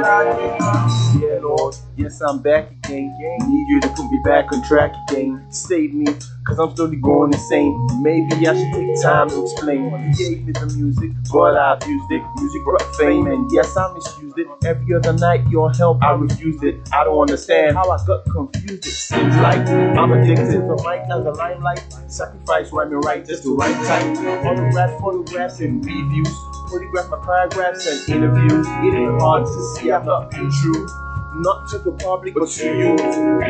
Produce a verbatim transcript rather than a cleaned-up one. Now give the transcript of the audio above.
Yeah, Lord, yes, I'm back again. Need you to put me back on track again. Save me, cause I'm slowly going insane. Maybe I should take time to explain. You gave me the music, but I abused it. Music brought fame, and yes, I misused it. Every other night, your help, I refused it. I don't understand how I got confused. It seems like I'm addicted to the mic as a limelight. Sacrifice rhyming right just to write tight. Autograph photographs and reviews. Photograph my paragraphs and interviews. It ain't hard to see I'm not being true. Not to the public, but to you.